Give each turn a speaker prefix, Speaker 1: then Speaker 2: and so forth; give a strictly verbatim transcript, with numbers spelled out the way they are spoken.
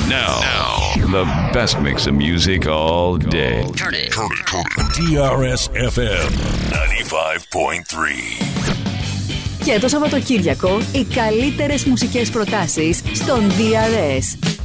Speaker 1: Now, now, the best mix of music all day.
Speaker 2: Turn it, turn it, turn it.
Speaker 3: τι αρ ες εφ εμ ninety-five point three.
Speaker 4: Και το Σαββατοκύριακο οι καλύτερες μουσικές προτάσεις στον ντι αρ ες.